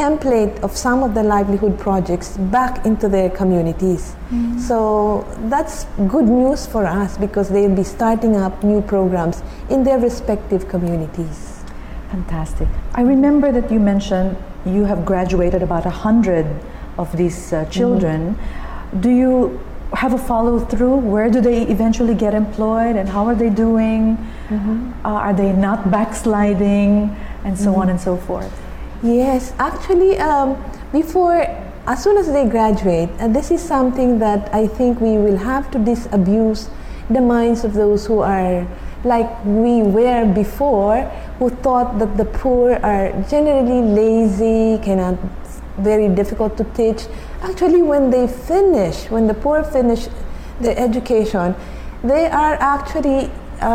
template of some of the livelihood projects back into their communities. So that's good news for us because they'll be starting up new programs in their respective communities. Fantastic. I remember that you mentioned you have graduated about 100 of these children. Do you have a follow-through? Where do they eventually get employed and how are they doing? Are they not backsliding and so on and so forth? Yes, actually, as soon as they graduate, this is something that I think we will have to disabuse the minds of those who are like we were before, who thought that the poor are generally lazy, very difficult to teach. Actually, when the poor finish their education, they are actually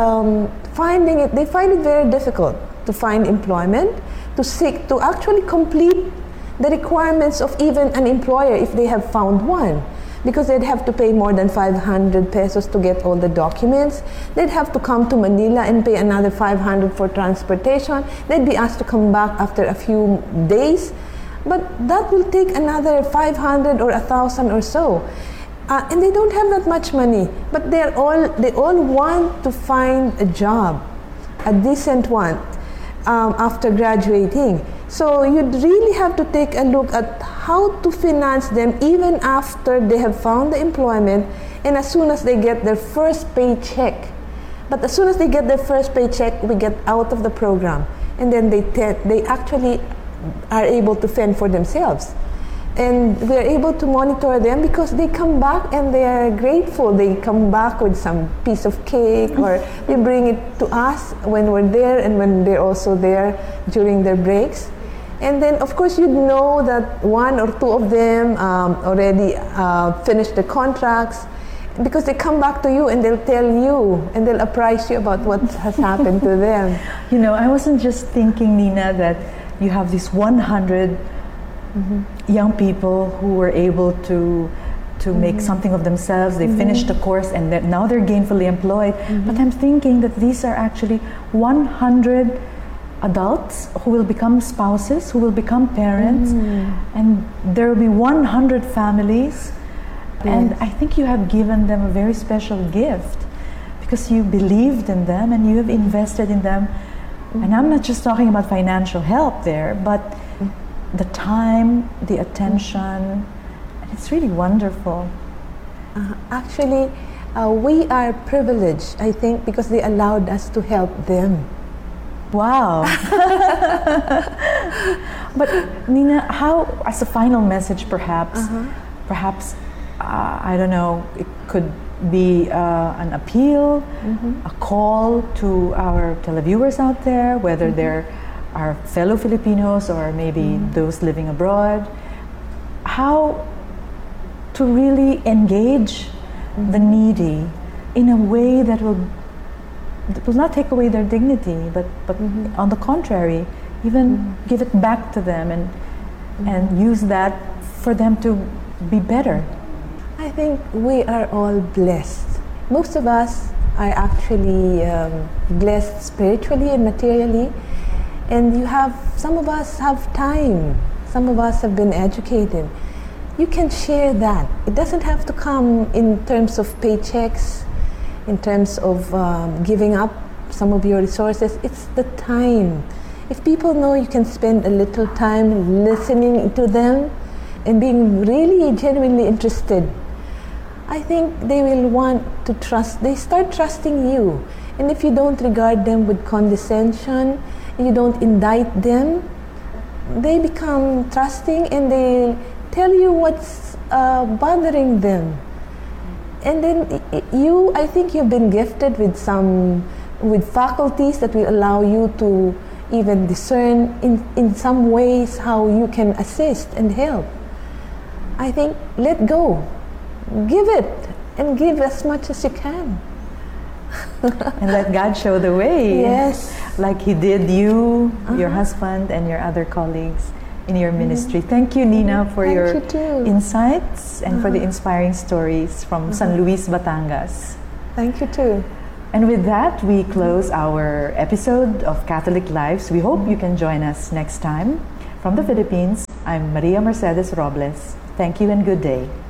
find it very difficult to find employment, to actually complete the requirements of even an employer if they have found one, because they'd have to pay more than 500 pesos to get all the documents. They'd have to come to Manila and pay another 500 for transportation. They'd be asked to come back after a few days, but that will take another 500 or 1,000 or so. And they don't have that much money, but they all want to find a job, a decent one, after graduating. So you'd really have to take a look at how to finance them even after they have found the employment and as soon as they get their first paycheck. But as soon as they get their first paycheck, we get out of the program, and then they actually are able to fend for themselves. And we're able to monitor them because they come back and they are grateful. They come back with some piece of cake or they bring it to us when we're there and when they're also there during their breaks. And then, of course, you'd know that one or two of them already finished the contracts because they come back to you and they'll tell you and they'll apprise you about what has happened to them. You know, I wasn't just thinking, Nina, that you have these 100 young people who were able to make something of themselves. They finished the course and now they're gainfully employed. But I'm thinking that these are actually 100 adults who will become spouses, who will become parents, and there will be 100 families. Yes. And I think you have given them a very special gift because you believed in them and you have invested in them. And I'm not just talking about financial help there, but the time, the attention, and it's really wonderful. Actually, we are privileged, I think, because they allowed us to help them. Wow. But Nina, how, as a final message perhaps, I don't know, it could be an appeal, a call to our televiewers out there, whether they're our fellow Filipinos or maybe those living abroad, how to really engage the needy in a way that will not take away their dignity, but on the contrary, even give it back to them and use that for them to be better. I think we are all blessed. Most of us are actually blessed spiritually and materially. And some of us have time, some of us have been educated. You can share that. It doesn't have to come in terms of paychecks, in terms of giving up some of your resources. It's the time. If people know you can spend a little time listening to them and being really genuinely interested, I think they will want to trust. They start trusting you. And if you don't regard them with condescension, you don't indict them, they become trusting and they tell you what's bothering them. And then I think you've been gifted with faculties that will allow you to even discern in some ways how you can assist and help. I think let go, give it, and give as much as you can. And let God show the way. Yes. Like He did you, your husband, and your other colleagues in your ministry. Thank you, Nina, for your insights and for the inspiring stories from San Luis, Batangas. Thank you too. And with that, we close our episode of Catholic Lives. We hope you can join us next time from the Philippines. I'm Maria Mercedes Robles. Thank you and good day.